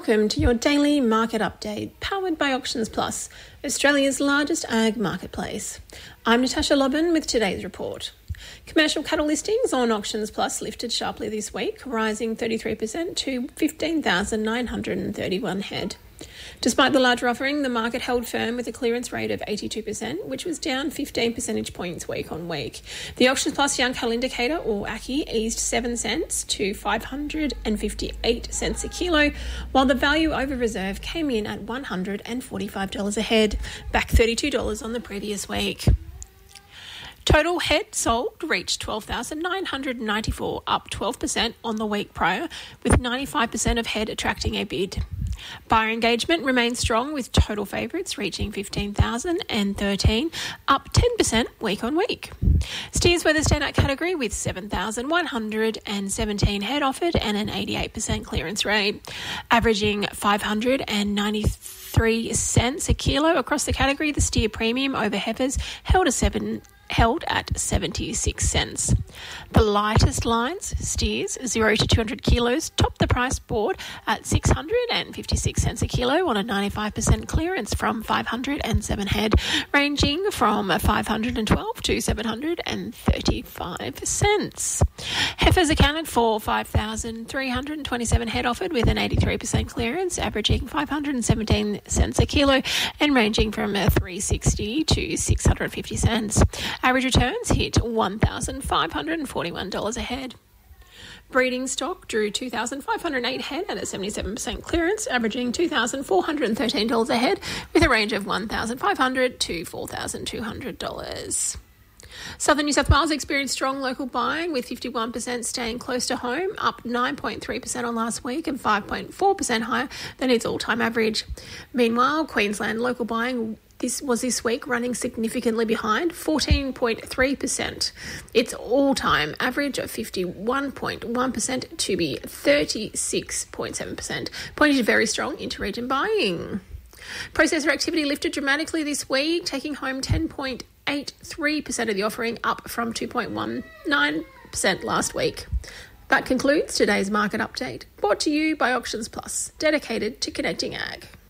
Welcome to your daily market update, powered by Auctions Plus, Australia's largest ag marketplace. I'm Natasha Lobban with today's report. Commercial cattle listings on Auctions Plus lifted sharply this week, rising 33% to 15,931 head. Despite the larger offering, the market held firm with a clearance rate of 82%, which was down 15 percentage points week on week. The Auctions Plus Young Cattle Indicator, or ACCI, eased 7 cents to 558 cents a kilo, while the value over reserve came in at $145 a head, back $32 on the previous week. Total head sold reached 12,994, up 12% on the week prior, with 95% of head attracting a bid. Buyer engagement remains strong, with total favourites reaching 15,013, up 10% week on week. Steers were the standout category, with 7,117 head offered and an 88% clearance rate, averaging 593 cents a kilo across the category. The steer premium over heifers held at 76 cents. The lightest lines, steers 0 to 200 kilos, topped the price board at 656 cents a kilo on a 95% clearance from 507 head, ranging from 512 to 735 cents. Heifers accounted for 5,327 head offered, with an 83% clearance, averaging 517 cents a kilo and ranging from 360 to 650 cents. Average returns hit $1,541 a head. Breeding stock drew 2,508 head at a 77% clearance, averaging $2,413 a head, with a range of $1,500 to $4,200. Southern New South Wales experienced strong local buying, with 51% staying close to home, up 9.3% on last week and 5.4% higher than its all-time average. Meanwhile, Queensland local buying this week running significantly behind, 14.3%. Its all-time average of 51.1% to be 36.7%, pointing to very strong inter-region buying. Processor activity lifted dramatically this week, taking home 10.83% of the offering, up from 2.19% last week. That concludes today's market update, brought to you by Auctions Plus, dedicated to connecting ag.